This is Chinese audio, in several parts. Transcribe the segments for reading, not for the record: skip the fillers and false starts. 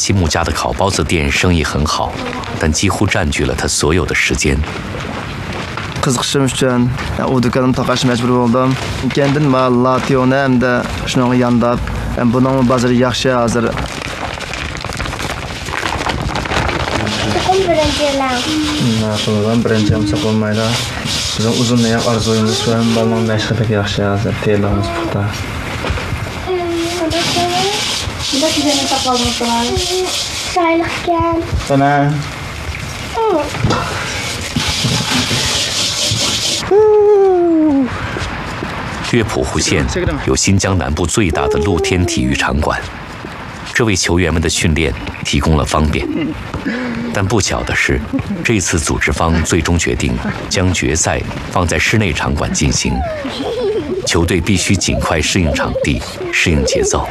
西木家的烤包子店生意很好，但几乎占据了他所有的时间。 qiziqishim uchun u do'konimni taqashga majbur bo'ldim. Keyin Lationi hamda shunga yondab, buning bozori yaxshi hozir. Birinchi hamsa bo'lmaydi. Bizning uzunroq orzuyimiz bilan balmon mashqidagi yaxshi hozir tayyorlarimiz puxta. Bunda sizlarni taqolmoqman. Sayliqkan. Sana. 乐谱湖县有新疆南部最大的露天体育场馆，这为球员们的训练提供了方便。但不巧的是，这次组织方最终决定将决赛放在室内场馆进行，球队必须尽快适应场地、适应节奏。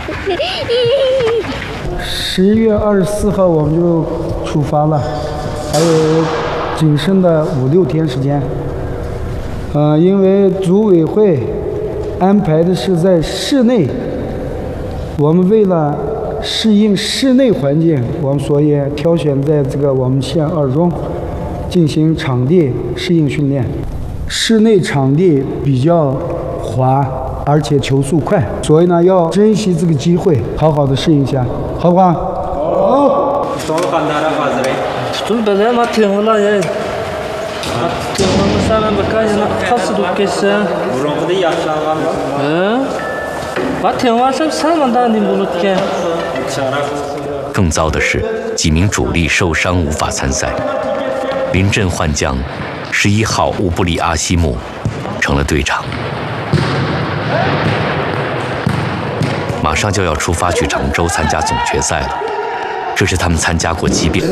11月24号我们就出发了，还有仅剩的5、6天时间。因为组委会安排的是在室内，我们为了适应室内环境，我们所以挑选在这个我们县2中进行场地适应训练。室内场地比较滑，而且球速快，所以呢要珍惜这个机会，好好的适应一下，好不好？好。 更糟的是，几名主力受伤无法参赛。临阵换将，11号乌布里阿西木成了队长。马上就要出发去常州参加总决赛了，这是他们参加过7遍。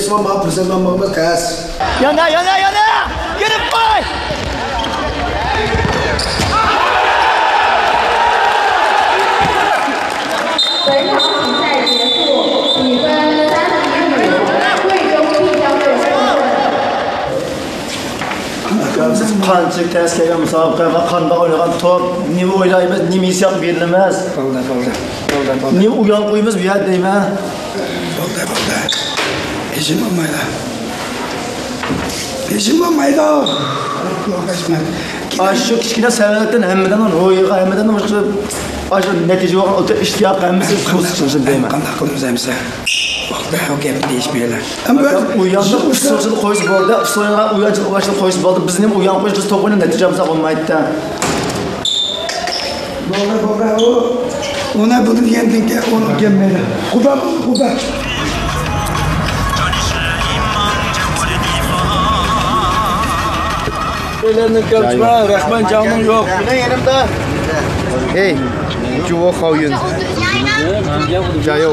本场比赛结束，比分3-5，贵州必将队获胜。 qancha tez kelgan musobaqa va qanday o'ynagan to'p, nima o'ylaymiz, nima hissiyot berilamiz. Nima uyon qo'yamiz bu yerda deyman. Bo'ldi. Hechim bo'lmaydi. Hechim bo'lmaydi. Shu kichkina savollardan hammadan ro'yiga, hammadan boshqa shu natija bo'lgan o'ta ishtiyoq hammasi xususan deyman. Qanday qilamiz hamsa? Bo'ldi, o gapni deyishmaylar. Uyonda usulchilik qo'yish bo'ldi, usulga uyonchilik qo'yish bo'ldi. Bizning uyon qo'yish biz to'g'ri natijamiz bo'lmaydi. Bo'ldi. Ona bunu diyendinki onu gelmeli. Kuda. Ellerini kapçma, Rahman canım yok. Ne yanımda? Hey, Cuvo Havyun. Jayo.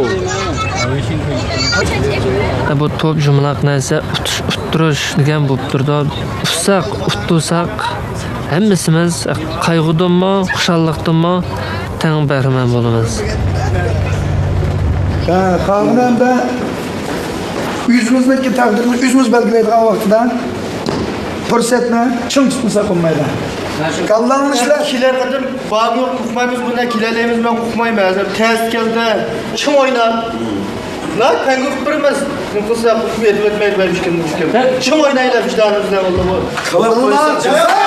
Bu top jumlaq narsa uttirish degan bo'lib turdi. Utsak, hammasimiz qayg'udanmi, xushalliqdanmi tang bahramand bo'lamiz. Qavmda yüzümüzdeki takdirimiz yüzümüz belgileydiğin vaxtida fursatni ching tutmasa qolmaydi. Kallanın işler. Kiler kadar bağ yok, kukmayımız bunda kilerlerimiz ben kukmayım. Ters geldi, çım oynar. Lan ben kukmayımız. Kısa etmeyi vermişken. Çım oynayla vicdanımızda oldu bu. Kıvırmaz.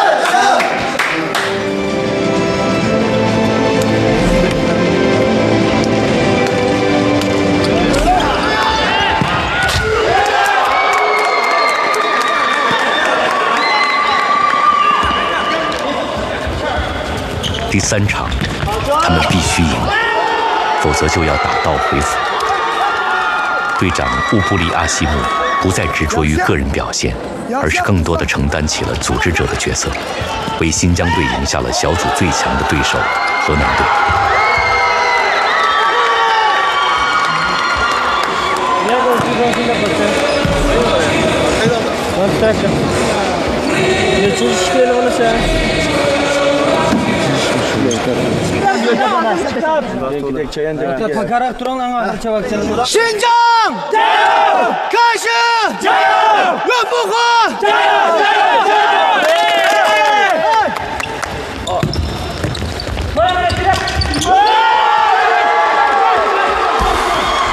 第3场，他们必须赢，否则就要打道回府。队长乌布里阿西木不再执着于个人表现，而是更多地承担起了组织者的角色，为新疆队赢下了小组最强的对手河南队。 新疆加油！开始加油！热不火加油！加油！